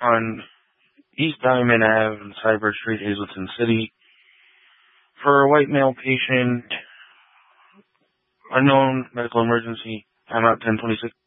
on East Diamond Ave in Cyber Street, Hazleton City, for a white male patient, unknown medical emergency, timeout 10:26.